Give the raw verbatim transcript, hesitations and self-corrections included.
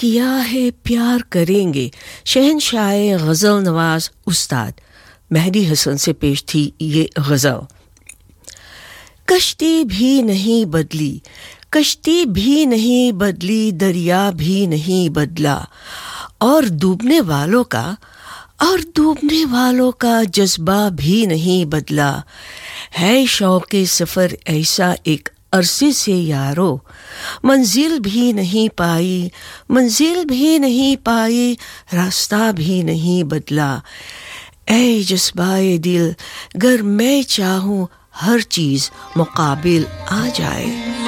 किया है प्यार करेंगे, शहंशाह गज़ल नवाज उस्ताद मेहदी हसन से पेश थी ये गज़ल। कश्ती भी नहीं बदली, कश्ती भी नहीं बदली, दरिया भी नहीं बदला, और डूबने वालों का और डूबने वालों का जज्बा भी नहीं बदला। है शौक़े सफ़र ऐसा एक अरसे से यारो, मंजिल भी नहीं पाई, मंजिल भी नहीं पाई, रास्ता भी नहीं बदला। ऐ जज्बाए दिल, गर मैं चाहूँ हर चीज़ मुकाबिल आ जाए।